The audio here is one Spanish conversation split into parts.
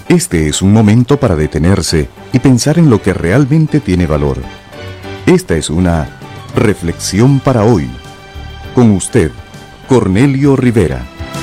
Este es un momento para detenerse y pensar en lo que realmente tiene valor. Esta es una reflexión para hoy. Con usted, Cornelio Rivera.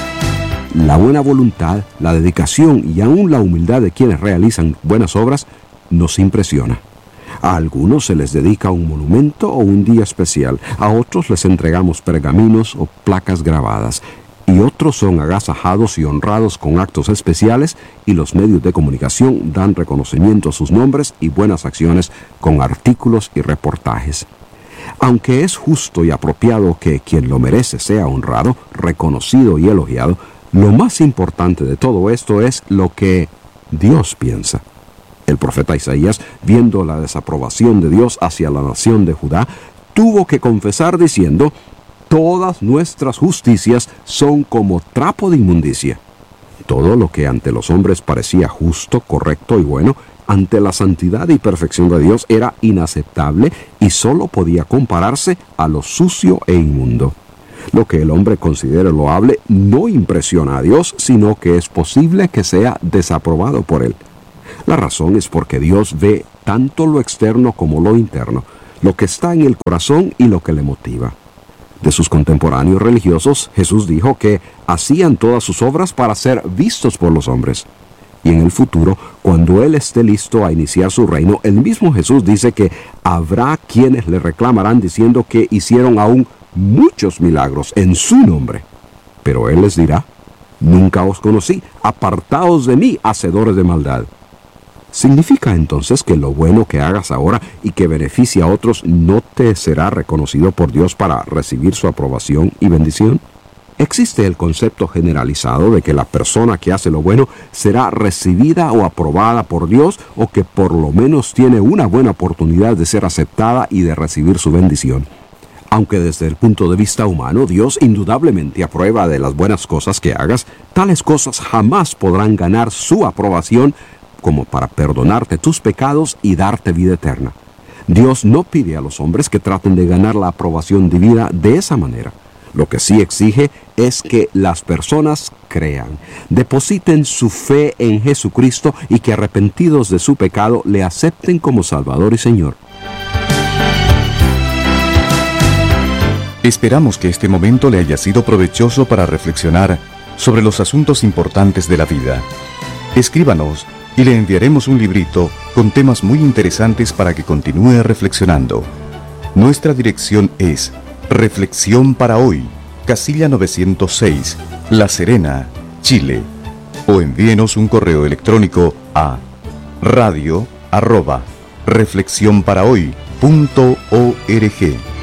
La buena voluntad, la dedicación y aún la humildad de quienes realizan buenas obras nos impresiona. A algunos se les dedica un monumento o un día especial, a otros les entregamos pergaminos o placas grabadas, y otros son agasajados y honrados con actos especiales, y los medios de comunicación dan reconocimiento a sus nombres y buenas acciones con artículos y reportajes. Aunque es justo y apropiado que quien lo merece sea honrado, reconocido y elogiado, lo más importante de todo esto es lo que Dios piensa. El profeta Isaías, viendo la desaprobación de Dios hacia la nación de Judá, tuvo que confesar diciendo: todas nuestras justicias son como trapo de inmundicia. Todo lo que ante los hombres parecía justo, correcto y bueno, ante la santidad y perfección de Dios era inaceptable y solo podía compararse a lo sucio e inmundo. Lo que el hombre considere loable no impresiona a Dios, sino que es posible que sea desaprobado por él. La razón es porque Dios ve tanto lo externo como lo interno, lo que está en el corazón y lo que le motiva. De sus contemporáneos religiosos, Jesús dijo que hacían todas sus obras para ser vistos por los hombres. Y en el futuro, cuando Él esté listo a iniciar su reino, el mismo Jesús dice que habrá quienes le reclamarán diciendo que hicieron aún muchos milagros en su nombre. Pero Él les dirá: nunca os conocí, apartaos de mí, hacedores de maldad. ¿Significa entonces que lo bueno que hagas ahora y que beneficie a otros no te será reconocido por Dios para recibir su aprobación y bendición? Existe el concepto generalizado de que la persona que hace lo bueno será recibida o aprobada por Dios, o que por lo menos tiene una buena oportunidad de ser aceptada y de recibir su bendición. Aunque desde el punto de vista humano Dios indudablemente aprueba de las buenas cosas que hagas, tales cosas jamás podrán ganar su aprobación como para perdonarte tus pecados y darte vida eterna. Dios no pide a los hombres que traten de ganar la aprobación divina de esa manera. Lo que sí exige es que las personas crean, depositen su fe en Jesucristo y que, arrepentidos de su pecado, le acepten como Salvador y Señor. Esperamos que este momento le haya sido provechoso para reflexionar sobre los asuntos importantes de la vida. Escríbanos y le enviaremos un librito con temas muy interesantes para que continúe reflexionando. Nuestra dirección es Reflexión para Hoy, Casilla 906, La Serena, Chile. O envíenos un correo electrónico a radio@reflexionparahoy.org.